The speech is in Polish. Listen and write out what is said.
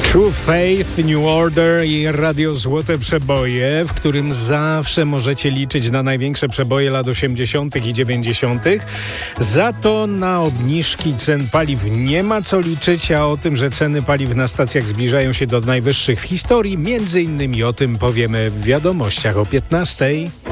True Faith, New Order i Radio Złote Przeboje, w którym zawsze możecie liczyć na największe przeboje lat 80. i 90. Za to na obniżki cen paliw nie ma co liczyć, a o tym, że ceny paliw na stacjach zbliżają się do najwyższych w historii, między innymi o tym powiemy w wiadomościach o 15.